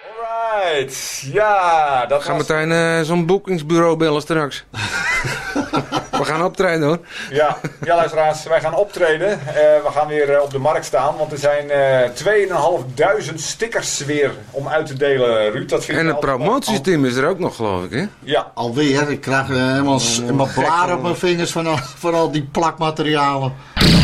Alright, ja, dat Gaan was... meteen zo'n boekingsbureau bellen straks. We gaan optreden hoor. Ja, luisteraars, wij gaan optreden. We gaan weer op de markt staan, want er zijn 2.500 stickers weer om uit te delen, Ruud. Dat vind En ik het altijd promotieteam is er ook nog, geloof ik, hè? Ja. Alweer, ik krijg helemaal blaren op mijn vingers van al die plakmaterialen.